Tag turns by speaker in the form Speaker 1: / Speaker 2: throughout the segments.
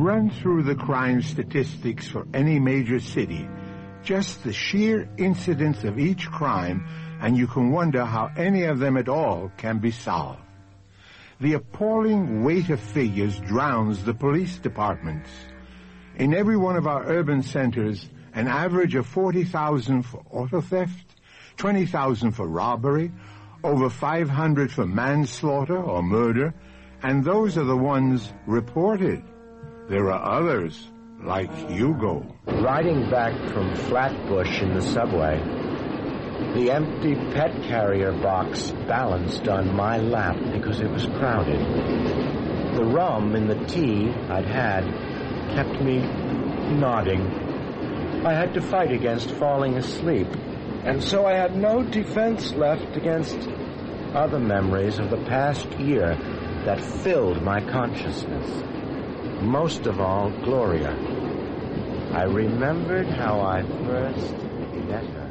Speaker 1: Run through the crime statistics for any major city, just the sheer incidence of each crime, and you can wonder how any of them at all can be solved. The appalling weight of figures drowns the police departments. In every one of our urban centers, an average of 40,000 for auto theft, 20,000 for robbery, over 500 for manslaughter or murder, and those are the ones reported. There are others, like Hugo.
Speaker 2: Riding back from Flatbush in the subway, the empty pet carrier box balanced on my lap because it was crowded. The rum in the tea I'd had kept me nodding. I had to fight against falling asleep, and so I had no defense left against other memories of the past year that filled my consciousness. Most of all, Gloria. I remembered how I first met her.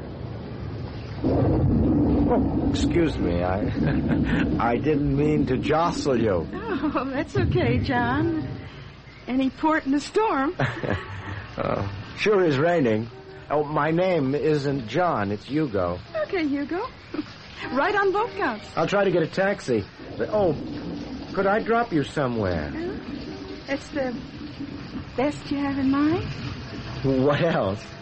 Speaker 2: Oh, excuse me, I didn't mean to jostle you.
Speaker 3: Oh, that's okay, John. Any port in a storm.
Speaker 2: Sure is raining. Oh, my name isn't John, it's Hugo.
Speaker 3: Okay, Hugo. Right on both counts.
Speaker 2: I'll try to get a taxi. Oh, could I drop you somewhere?
Speaker 3: That's the best you have in mind?
Speaker 2: What else?